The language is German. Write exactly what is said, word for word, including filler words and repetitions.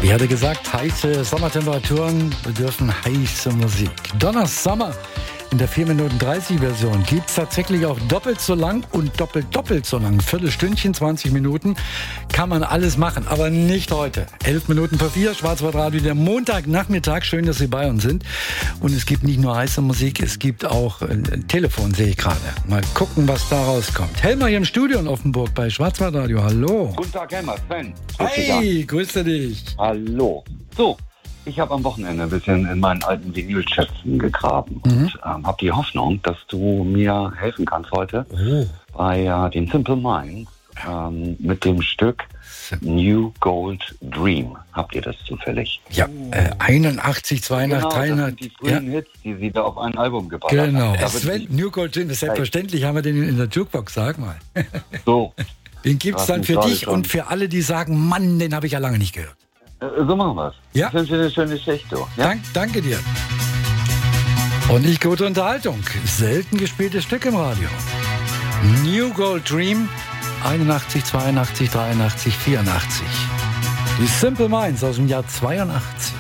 Ich hatte gesagt, heiße Sommertemperaturen bedürfen heiße Musik. Donna Summer in der vier Minuten dreißig Version gibt es tatsächlich auch doppelt so lang und doppelt doppelt so lang. Viertelstündchen, zwanzig Minuten kann man alles machen, aber nicht heute. elf Minuten vor vier, Schwarzwaldradio, der Montagnachmittag. Schön, dass Sie bei uns sind. Und es gibt nicht nur heiße Musik, es gibt auch ein Telefon, sehe ich gerade. Mal gucken, was da rauskommt. Helmer hier im Studio in Offenburg bei Schwarzwaldradio. Hallo. Guten Tag, Helmer. Sven. Hey, grüße dich. Hallo. So, ich habe am Wochenende ein bisschen in meinen alten Vinylschätzen gegraben Mhm. und ähm, habe die Hoffnung, dass du mir helfen kannst heute Oh. bei äh, den Simple Minds ähm, mit dem Stück New Gold Dream. Habt ihr das zufällig? Ja, äh, einundachtzig, zweiundachtzig, Genau, das dreihundert. sind die frühen Ja. Hits, die sie da auf ein Album geballert Genau. haben. Da wird Sven, die- New Gold Gin, das ist selbstverständlich, haben wir den in der Jukebox, sag mal. So, Den gibt's Was dann mich für gerade dich schon- und für alle, die sagen, Mann, den habe ich ja lange nicht gehört. äh, so machen wir's. Ja. Ich wünsche dir eine schöne Geschichte. Ja? Dank, danke dir. Und nicht gute Unterhaltung. Selten gespieltes Stück im Radio. New Gold Dream, einundachtzig, zweiundachtzig, dreiundachtzig, vierundachtzig. Die Simple Minds aus dem Jahr zweiundachtzig.